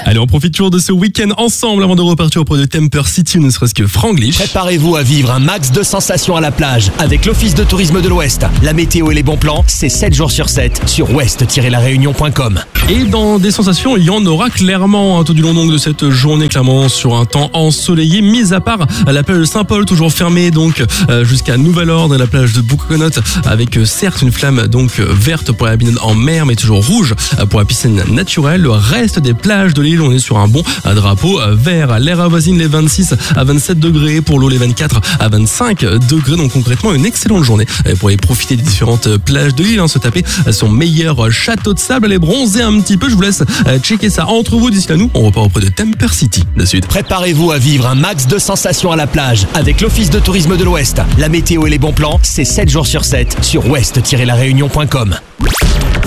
Allez, on profite toujours de ce week-end ensemble avant de repartir auprès de Temper City, ne serait-ce que Franglish. Préparez-vous à vivre un max de sensations à la plage avec l'Office de tourisme de l'Ouest. La météo et les bons plans, c'est 7 jours sur 7 sur ouest-laréunion.com. Et dans des sensations, il y en aura clairement tout du long donc de cette journée, clairement sur un temps ensoleillé, mis à part la plage de Saint-Paul, toujours fermée donc jusqu'à nouvel ordre, et la plage de Bouconote avec certes une flamme donc verte pour la baignade en mer, mais toujours rouge pour la piscine naturelle. Le reste des plages de l'île, on est sur un bon drapeau vert. L'air avoisine les 26 à 27 degrés, pour l'eau les 24 à 25 degrés, donc concrètement une excellente journée pour aller profiter des différentes plages de l'île, se taper son meilleur château de sable, aller bronzer un petit peu. Je vous laisse checker ça entre vous. D'ici là, nous, on repart auprès de Temper City de suite. Préparez-vous à vivre un max de sensations à la plage avec l'Office de tourisme de l'Ouest. La météo et les bons plans, c'est 7 jours sur 7 sur ouest-laréunion.com.